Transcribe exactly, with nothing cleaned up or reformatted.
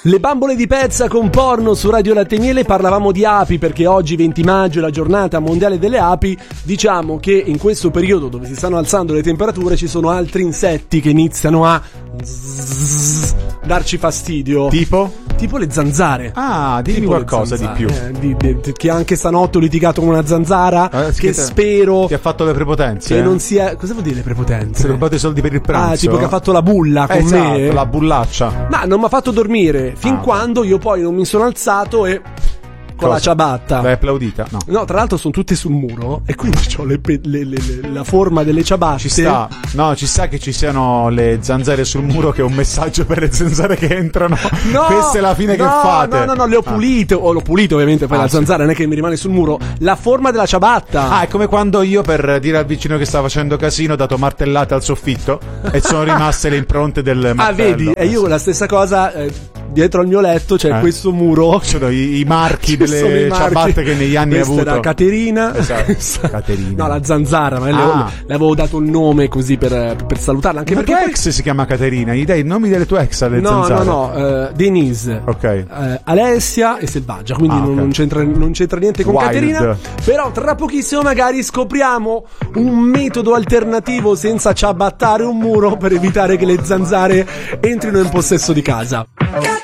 Le bambole di pezza con porno su Radio Latte e Miele. Parlavamo di api perché oggi venti maggio è la giornata mondiale delle api. Diciamo che in questo periodo dove si stanno alzando le temperature ci sono altri insetti che iniziano a zzz, darci fastidio. Tipo? Tipo le zanzare. Ah, dimmi tipo qualcosa di più. Eh, di, di, di, che anche stanotte ho litigato con una zanzara. Eh, che te, spero ti ha fatto le prepotenze. che eh? non sia. Cosa vuol dire le prepotenze? Si è rubato i soldi per il pranzo. Ah, tipo che ha fatto la bulla con eh, esatto, me. la bullaccia. Ma non mi ha fatto dormire fin Ah, quando io poi non mi sono alzato e con Cosa? la ciabatta. L'hai applaudita? No. No, tra l'altro sono tutte sul muro e quindi ho le, pe- le, le, le, la forma delle ciabatte. Ci sta. No, ci sta che ci siano le zanzare sul muro, che è un messaggio per le zanzare che entrano. No, questa è la fine no, che fate. No, no, no, le ho pulite. O l'ho pulito ovviamente, poi Ah, la sì. zanzara non è che mi rimane sul muro. La forma della ciabatta. Ah, è come quando io, per dire al vicino che stava facendo casino, ho dato martellate al soffitto e sono rimaste le impronte del martello. Ah, vedi? E io la stessa cosa, eh, dietro al mio letto c'è Eh. questo muro. Sono i, i marchi Ci sono i delle marchi. ciabatte che negli anni hai Questa avuto. era Caterina. Esatto. Caterina. No, la zanzara, ma le, Ah. le avevo dato un nome così per, per salutarla. Anche Ma perché tua poi- ex si chiama Caterina, gli dai i nomi delle tue ex alle No, zanzare? no, no, eh, Denise, Ok. eh, Alessia e Selvaggia, quindi Ah, non, ok. non c'entra, non c'entra niente con Wild. Caterina. Però tra pochissimo magari scopriamo un metodo alternativo senza ciabattare un muro per evitare che le zanzare entrino in possesso di casa.